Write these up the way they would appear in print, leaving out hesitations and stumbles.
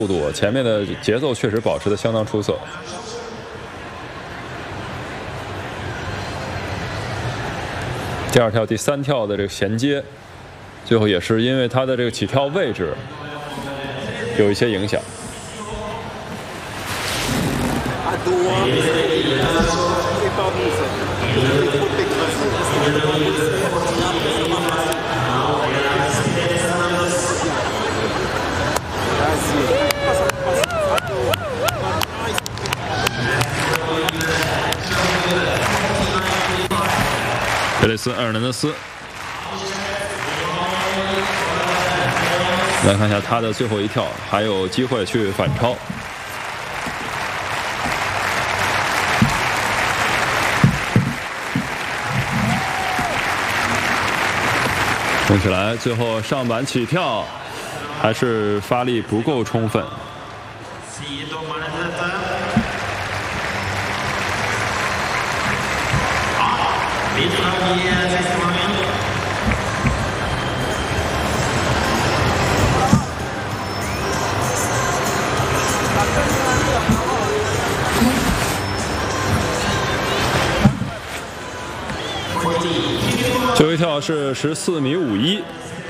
速度，前面的节奏确实保持得相当出色。第二跳、第三跳的这个衔接，最后也是因为它的这个起跳位置有一些影响。 贝雷斯·埃尔南德斯，来看一下他的最后一跳，还有机会去反超。冲起来，最后上板起跳，还是发力不够充分。 最后一跳是14.51米。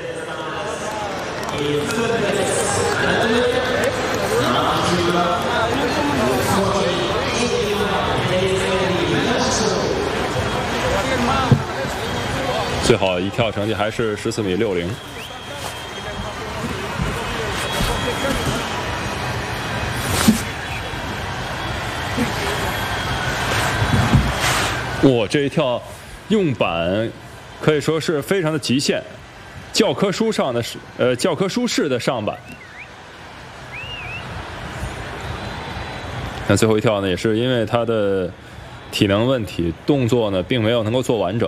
最好一跳成绩还是14.60米。哇，这一跳用板可以说是非常的极限，教科书式的上板。那最后一跳呢，也是因为他的体能问题，动作呢并没有能够做完整。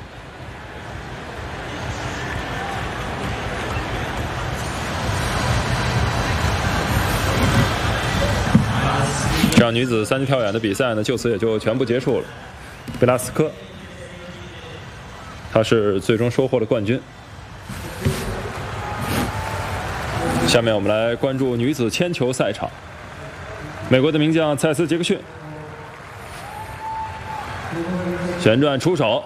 这样女子3级跳远的比赛呢，就此也就全部结束了。贝拉斯科，她是最终收获了冠军。下面我们来关注女子铅球赛场，美国的名将蔡斯·杰克逊旋转出手。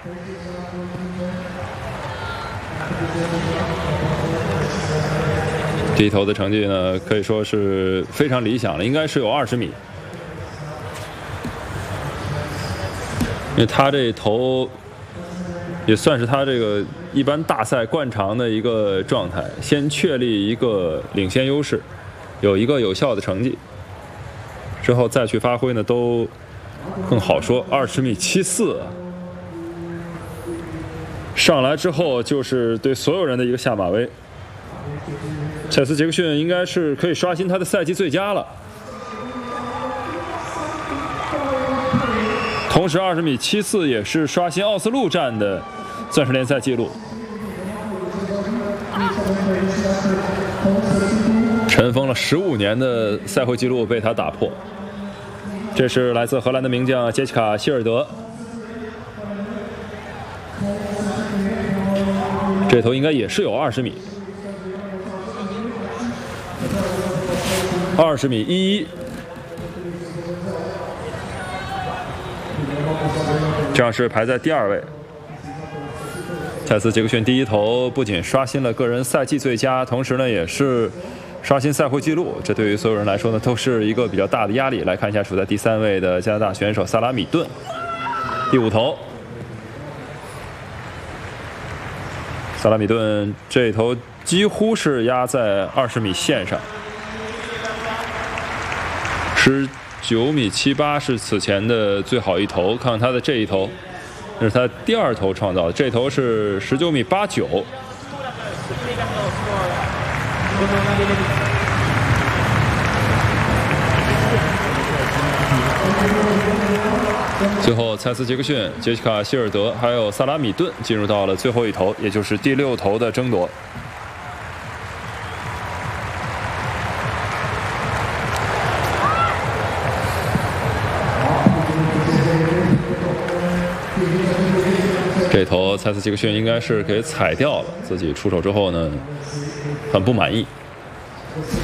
这一投的成绩呢，可以说是非常理想了，应该是有20米。因为他这一投也算是他这个一般大赛惯常的一个状态，先确立一个领先优势，有一个有效的成绩，之后再去发挥呢，都更好说。20.74米，上来之后就是对所有人的一个下马威。 蔡斯·杰克逊应该是可以刷新他的赛季最佳了，同时20.74米也是刷新奥斯陆站的钻石联赛纪录。尘封了15年的赛会纪录被他打破。这是来自荷兰的名将杰西卡·希尔德，这头应该也是有20米。 20.11米，这样是排在第2位。蔡斯·杰克逊第一投不仅刷新了个人赛季最佳，同时呢也是刷新赛会纪录。这对于所有人来说呢，都是一个比较大的压力。来看一下处在第3位的加拿大选手萨拉米顿，第5投。萨拉米顿这一投几乎是压在20米线上。 19.78米是此前的最好一投，看看他的这一投，这是他第2投创造的，这投是19.89米。最后，蔡斯·杰克逊、杰西卡·希尔德还有萨拉米顿进入到了最后一投，也就是第6投的争夺。这头蔡斯·杰克逊应该是给踩掉了，自己出手之后呢，很不满意。